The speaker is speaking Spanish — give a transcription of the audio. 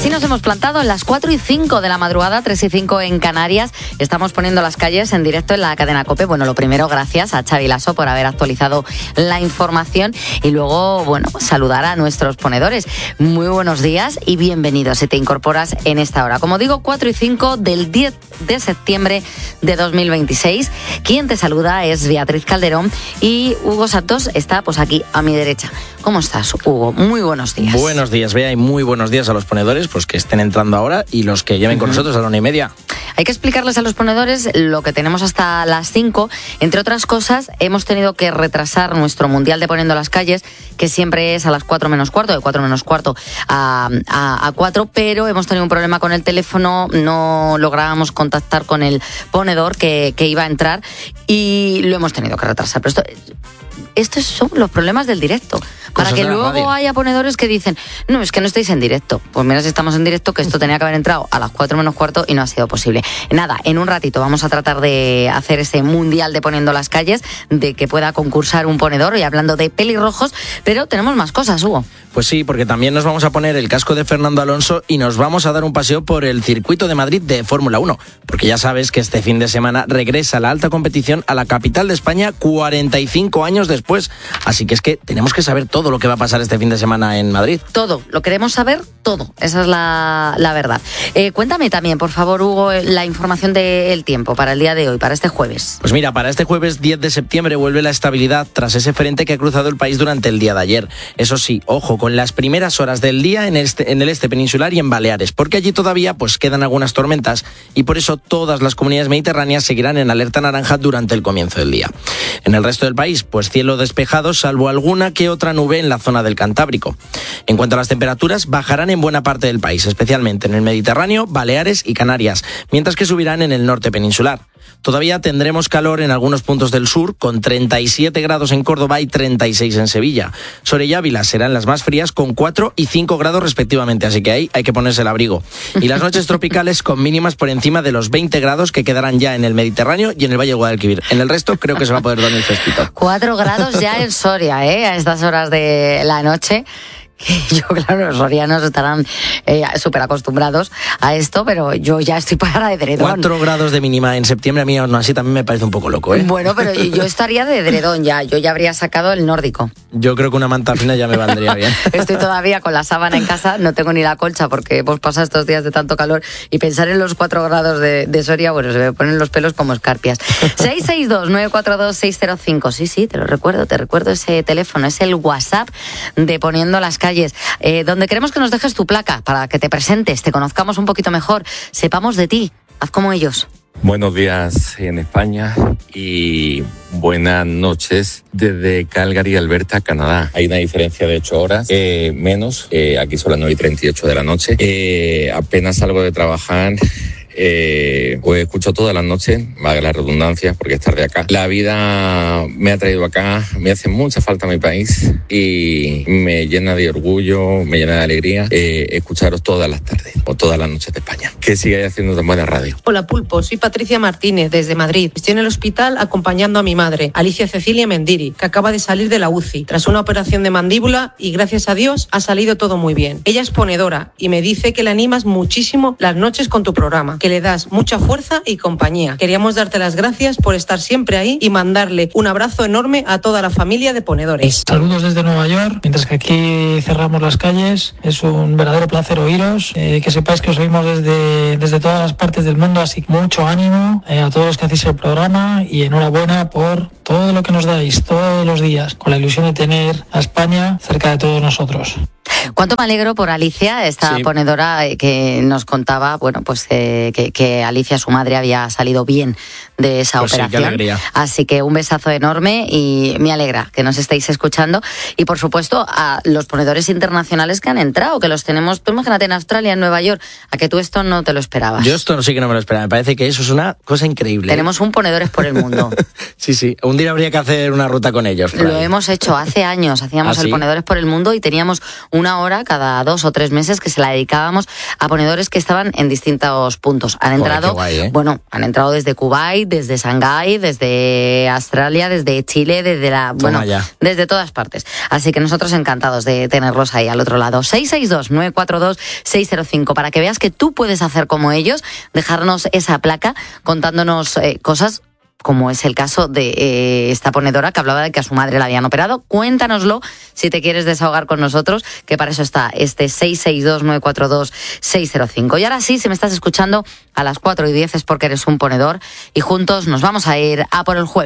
Así nos hemos plantado en las 4:05 de la madrugada, 3:05 en Canarias. Estamos poniendo las calles en directo en la cadena COPE. Bueno, lo primero, gracias a Xavi Lasso por haber actualizado la información y luego, bueno, saludar a nuestros ponedores. Muy buenos días y bienvenidos si te incorporas en esta hora. Como digo, 4:05 del 10 de septiembre de 2026. Quien te saluda es Beatriz Calderón y Hugo Santos está pues aquí a mi derecha. ¿Cómo estás, Hugo? Muy buenos días. Buenos días, Bea, y muy buenos días a los ponedores, pues que estén entrando ahora y los que lleven con nosotros a la 1:30. Hay que explicarles a los ponedores lo que tenemos hasta las 5. Entre otras cosas, hemos tenido que retrasar nuestro Mundial de Poniendo las Calles, que siempre es a las 4 menos cuarto, de 4 menos cuarto a 4, pero hemos tenido un problema con el teléfono, no lográbamos contactar con el ponedor que iba a entrar y lo hemos tenido que retrasar. Pero estos son los problemas del directo. Para que luego haya ponedores que dicen, no, es que no estáis en directo. Pues mira, si estamos en directo, que esto tenía que haber entrado a las 4 menos cuarto y no ha sido posible. Nada, en un ratito vamos a tratar de hacer ese mundial de Poniendo las Calles, de que pueda concursar un ponedor, y hablando de pelirrojos, pero tenemos más cosas, Hugo. Pues sí, porque también nos vamos a poner el casco de Fernando Alonso y nos vamos a dar un paseo por el circuito de Madrid de Fórmula 1, porque ya sabes que este fin de semana regresa la alta competición a la capital de España 45 años después. Así que es que tenemos que saber todo lo que va a pasar este fin de semana en Madrid. Todo, lo queremos saber todo, esa es la verdad. Cuéntame también, por favor, Hugo, la información del tiempo para el día de hoy, para este jueves. Pues mira, para este jueves 10 de septiembre vuelve la estabilidad tras ese frente que ha cruzado el país durante el día de ayer. Eso sí, ojo, con las primeras horas del día en el este peninsular y en Baleares, porque allí todavía pues quedan algunas tormentas y por eso todas las comunidades mediterráneas seguirán en alerta naranja durante el comienzo del día. En el resto del país, pues cielo despejado, salvo alguna que otra nube en la zona del Cantábrico. En cuanto a las temperaturas, bajarán en buena parte del país, especialmente en el Mediterráneo, Baleares y Canarias, mientras que subirán en el norte peninsular. Todavía tendremos calor en algunos puntos del sur, con 37 grados en Córdoba y 36 en Sevilla. Soria y Ávila serán las más frías, con 4 y 5 grados respectivamente, así que ahí hay que ponerse el abrigo. Y las noches tropicales con mínimas por encima de los 20 grados que quedarán ya en el Mediterráneo y en el Valle de Guadalquivir. En el resto creo que se va a poder dormir fresquito. 4 grados ya en Soria, a estas horas de la noche. Yo, claro, los sorianos estarán súper acostumbrados a esto, pero yo ya estoy para de edredón. 4 grados de mínima en septiembre, a mí aún así también me parece un poco loco, ¿eh? Bueno, pero yo estaría de edredón ya, yo ya habría sacado el nórdico. Yo creo que una manta fina ya me valdría bien. Estoy todavía con la sábana en casa, no tengo ni la colcha porque hemos pasado estos días de tanto calor y pensar en los 4 grados de Soria, bueno, se me ponen los pelos como escarpias. 662-942-605, sí, te recuerdo ese teléfono, es el WhatsApp de Poniendo las Calles, donde queremos que nos dejes tu placa para que te presentes, te conozcamos un poquito mejor, sepamos de ti, haz como ellos. Buenos días en España y buenas noches desde Calgary, Alberta, Canadá. Hay una diferencia de 8 horas menos, aquí son las 9:38 de la noche. Apenas salgo de trabajar. Pues escucho todas las noches, valga la redundancia, porque es tarde acá. La vida me ha traído acá, me hace mucha falta mi país y me llena de orgullo, me llena de alegría escucharos todas las tardes o todas las noches de España. Que sigáis haciendo tan buena radio. Hola Pulpo, soy Patricia Martínez desde Madrid. Estoy en el hospital acompañando a mi madre, Alicia Cecilia Mendiri, que acaba de salir de la UCI tras una operación de mandíbula y gracias a Dios ha salido todo muy bien. Ella es ponedora y me dice que le animas muchísimo las noches con tu programa, que le das mucha fuerza y compañía. Queríamos darte las gracias por estar siempre ahí y mandarle un abrazo enorme a toda la familia de ponedores. Saludos desde Nueva York, mientras que aquí cerramos las calles. Es un verdadero placer oíros, que sepáis que os oímos desde todas las partes del mundo, así que mucho ánimo a todos los que hacéis el programa y enhorabuena por todo lo que nos dais todos los días, con la ilusión de tener a España cerca de todos nosotros. Cuánto me alegro por Alicia, esta ponedora que nos contaba, bueno, pues que Alicia, su madre, había salido bien de esa operación. Sí, qué alegría. Así que un besazo enorme y me alegra que nos estéis escuchando. Y por supuesto a los ponedores internacionales que han entrado, que los tenemos, tú imagínate, en Australia, en Nueva York, a que tú esto no te lo esperabas. Yo esto sí que no me lo esperaba, me parece que eso es una cosa increíble. Tenemos un ponedores por el mundo. Sí, un día habría que hacer una ruta con ellos. Lo hemos hecho hace años, hacíamos el ponedores por el mundo y teníamos una una hora cada 2 o 3 meses que se la dedicábamos a ponedores que estaban en distintos puntos. Han entrado, han entrado desde Kuwait, desde Shanghái, desde Australia, desde Chile, desde todas partes. Así que nosotros encantados de tenerlos ahí al otro lado. 662-942-605 para que veas que tú puedes hacer como ellos, dejarnos esa placa contándonos cosas como es el caso de esta ponedora que hablaba de que a su madre la habían operado. Cuéntanoslo si te quieres desahogar con nosotros, que para eso está este 662-942-605. Y ahora sí, si me estás escuchando a las 4:10 es porque eres un ponedor y juntos nos vamos a ir a por el jueves.